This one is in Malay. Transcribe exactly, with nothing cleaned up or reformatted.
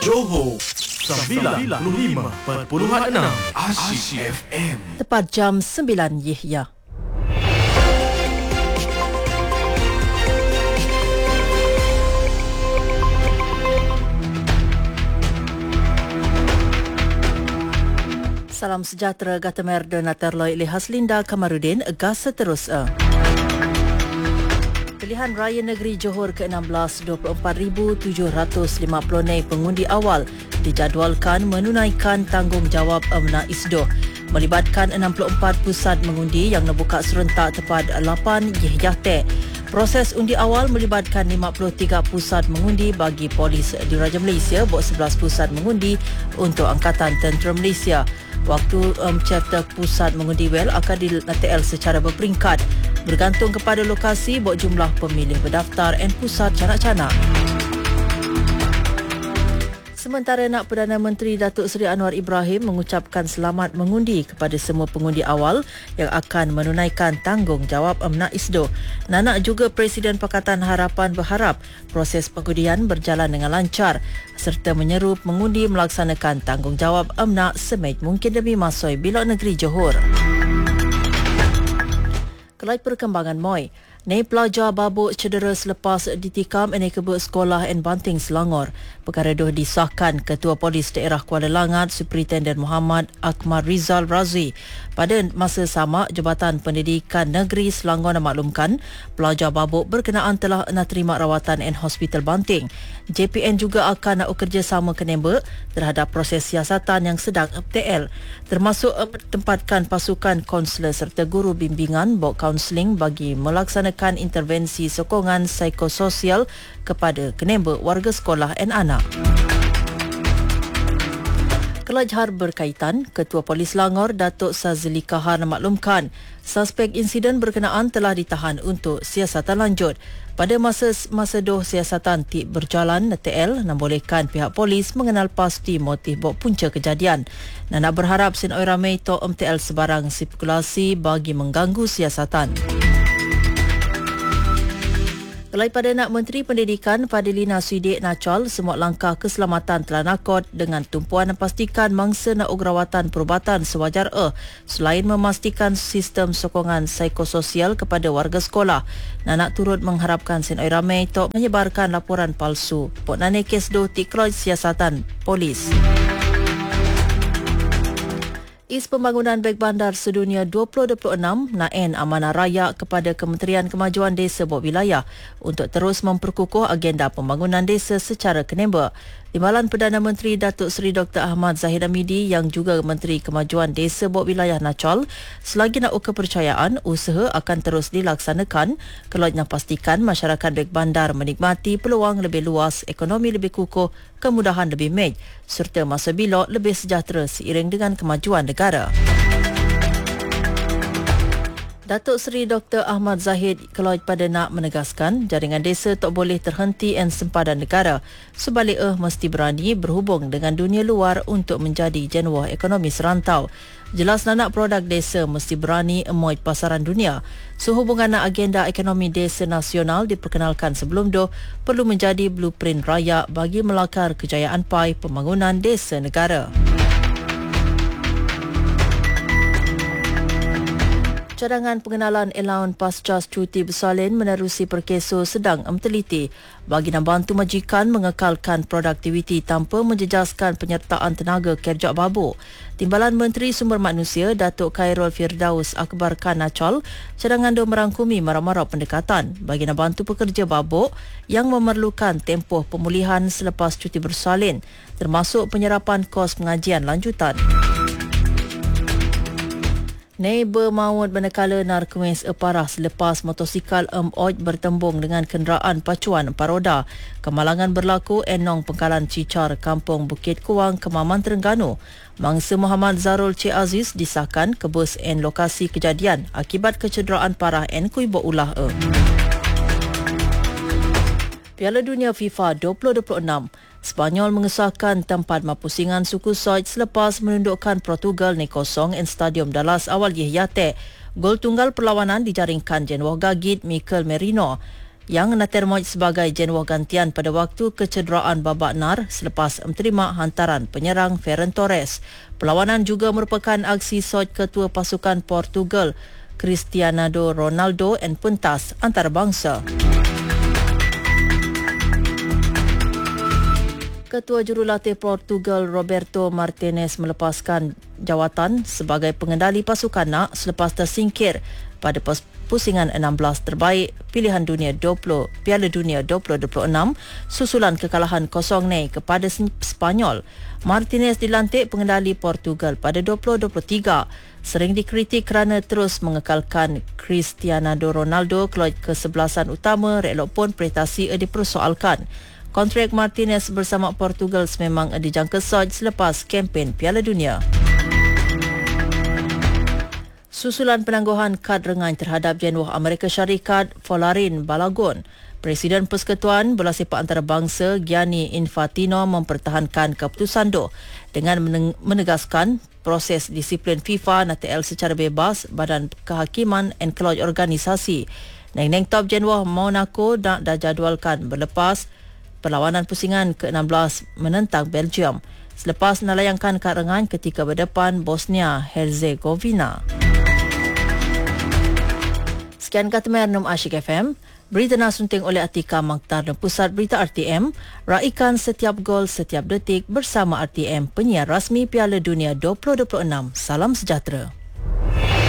Johor sembilan puluh lima perpuluhan enam Asyik F M. Tepat jam sembilan Yahya. Salam sejahtera Gatamer dan Naterloi Lihas Linda Kamarudin gas seterus. Pilihan Raya Negeri Johor ke enam belas dua puluh empat ribu tujuh ratus lima puluh nei pengundi awal dijadualkan menunaikan tanggungjawab Amna ISDO melibatkan enam puluh empat pusat mengundi yang dibuka serentak tepat lapan Yahya. Proses undi awal melibatkan lima puluh tiga pusat mengundi bagi Polis Diraja Malaysia, buat sebelas pusat mengundi untuk Angkatan Tentera Malaysia. Waktu um, chapter pusat mengundi well akan di-T L secara berperingkat bergantung kepada lokasi, buat jumlah pemilih berdaftar dan pusat canak-canak. Sementara nak Perdana Menteri Datuk Seri Anwar Ibrahim mengucapkan selamat mengundi kepada semua pengundi awal yang akan menunaikan tanggungjawab Amna ISDO. Nanak juga Presiden Pakatan Harapan berharap proses pengundian berjalan dengan lancar serta menyeru mengundi melaksanakan tanggungjawab Amna sebaik mungkin demi masoi Bilok Negeri Johor. Kelai perkembangan M O I, nei pelajar babuk cedera selepas ditikam enai kebut sekolah en Banting Selangor. Perkara itu disahkan Ketua Polis Daerah Kuala Langat Superintenden Muhammad Akmal Rizal Razwi. Pada masa sama, Jabatan Pendidikan Negeri Selangor memaklumkan pelajar babuk berkenaan telah nak terima rawatan en Hospital Banting. J P N juga akan nak kerjasama kenemba terhadap proses siasatan yang sedang T L, termasuk tempatkan pasukan konselor serta guru bimbingan buat kaunseling bagi melaksanakan intervensi sokongan psikososial kepada kenemba warga sekolah dan anak. Kelajhar berkaitan, Ketua Polis Selangor Datuk Sazli Kahar memaklumkan suspek insiden berkenaan telah ditahan untuk siasatan lanjut. Pada masa masa doh siasatan ti berjalan, T L membolehkan pihak polis mengenal pasti motif bok punca kejadian. Nana berharap Sin Oi Ramai to M T L sebarang spekulasi bagi mengganggu siasatan. Kelai pada nak Menteri Pendidikan Fadilina Sidik Nachal, semua langkah keselamatan telah nakot dengan tumpuan memastikan mangsa nak ugrawatan perubatan sewajar eh selain memastikan sistem sokongan psikososial kepada warga sekolah. Nanak turut mengharapkan Sin Oi Ramai tok menyebarkan laporan palsu. Pok nane kes do tikroj siasatan polis. Is Pembangunan Beg Bandar Sedunia dua ribu dua puluh enam naen amanah raya kepada Kementerian Kemajuan Desa Bok Wilayah untuk terus memperkukuh agenda pembangunan desa secara kenemba. Timbalan Perdana Menteri Datuk Seri Doktor Ahmad Zahid Hamidi yang juga Menteri Kemajuan Desa Bok Wilayah Nachal, selagi nak kepercayaan, usaha akan terus dilaksanakan kalau nak pastikan masyarakat Beg Bandar menikmati peluang lebih luas, ekonomi lebih kukuh, kemudahan lebih mej serta masa Bilok lebih sejahtera seiring dengan kemajuan negara. Datuk Seri Doktor Ahmad Zahid kalau pada nak menegaskan jaringan desa tak boleh terhenti dan sempadan negara. Sebaliknya mesti berani berhubung dengan dunia luar untuk menjadi jenuah ekonomi serantau. Jelas nanak produk desa mesti berani emuat pasaran dunia. Sehubungan nak agenda ekonomi desa nasional diperkenalkan sebelum itu perlu menjadi blueprint raya bagi melakar kejayaan P A I pembangunan desa negara. Cadangan pengenalan allowance pasca cuti bersalin menerusi perkeso sedang menteliti bagi membantu majikan mengekalkan produktiviti tanpa menjejaskan penyertaan tenaga kerja babuk. Timbalan Menteri Sumber Manusia Datuk Khairul Firdaus akbarkan Nachal, cadangan itu merangkumi marah-marah pendekatan bagi membantu pekerja babuk yang memerlukan tempoh pemulihan selepas cuti bersalin, termasuk penyerapan kos pengajian lanjutan. Neighbor maut manakala narkomis parah selepas motosikal M O J bertembung dengan kenderaan pacuan empat roda. Kemalangan berlaku enong Pengkalan Cicar, Kampung Bukit Kuang, Kemaman, Terengganu. Mangsa Muhammad Zarul Cik Aziz disahkan kebus en lokasi kejadian akibat kecederaan parah en kuibok ulah e. Piala Dunia FIFA dua ribu dua puluh enam. Spanyol mengesahkan tempat mapusingan suku Soid selepas menundukkan Portugal ni kosong en Stadium Dallas awal Yahya. Gol tunggal perlawanan dijaringkan jenuah gagit Mikel Merino. yang natermoj sebagai jenuah gantian pada waktu kecederaan babak nar selepas menerima hantaran penyerang Ferran Torres. Perlawanan juga merupakan aksi soj ketua pasukan Portugal Cristiano Ronaldo dan pentas antarabangsa. Ketua Jurulatih Portugal Roberto Martinez melepaskan jawatan sebagai pengendali pasukan nak selepas tersingkir pada pusingan enam belas terbaik pilihan dunia dua puluh Piala Dunia dua ribu dua puluh enam susulan kekalahan kosong nol kepada Spanyol. Martinez dilantik pengendali Portugal pada dua ribu dua puluh tiga. Sering dikritik kerana terus mengekalkan Cristiano Ronaldo keloj kesebelasan utama relok pun prestasi dipersoalkan. Kontrak Martinez bersama Portugal sememang dijangka soj selepas kempen Piala Dunia. Susulan penangguhan kad rengai terhadap jenuah Amerika Syarikat Folarin Balagon, Presiden Persekutuan Bola Sepak Antarabangsa Gianni Infantino mempertahankan keputusan itu dengan menegaskan proses disiplin FIFA N T L secara bebas Badan Kehakiman dan keloj organisasi. Neng-neng top jenuah Monaco nak dijadualkan berlepas perlawanan pusingan ke enam belas menentang Belgium selepas melayangkan kad rengai ketika berdepan Bosnia Herzegovina. Sekian kata Mernum Asyik F M. Berita nasunting oleh Atika Maktar dan Pusat Berita R T M. Raikan setiap gol setiap detik bersama R T M, penyiar rasmi Piala Dunia dua ribu dua puluh enam. Salam sejahtera.